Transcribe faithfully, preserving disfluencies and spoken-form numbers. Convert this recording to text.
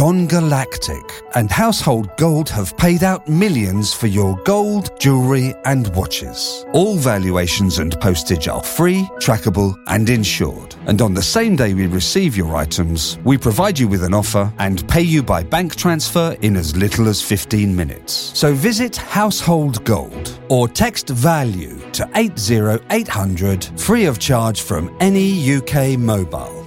gone galactic, and Household Gold have paid out millions for your gold, jewellery and watches. All valuations and postage are free, trackable and insured. And on the same day we receive your items, we provide you with an offer and pay you by bank transfer in as little as fifteen minutes. So visit Household Gold or text VALUE to eight zero eight hundred free of charge from any U K mobile.